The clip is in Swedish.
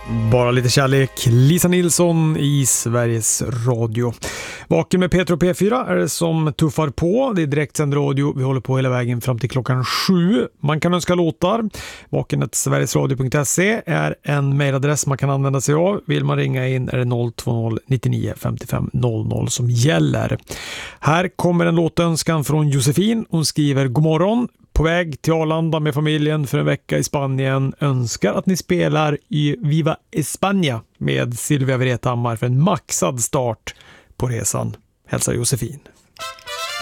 Bara lite kärlek, Lisa Nilsson i Sveriges Radio. Vaken med Petro P4 är det som tuffar på. Det är direktsänd radio. Vi håller på hela vägen fram till klockan 7. Man kan önska låtar. vaken@sverigesradio.se är en mejladress man kan använda sig av. Vill man ringa in är det 020 99 55 00 som gäller. Här kommer en låtönskan från Josefin. Hon skriver: God morgon. På väg till Arlanda med familjen för en vecka i Spanien. Önskar att ni spelar i Viva España med Silvia Wrethammar för en maxad start på resan. Hälsar Josefin.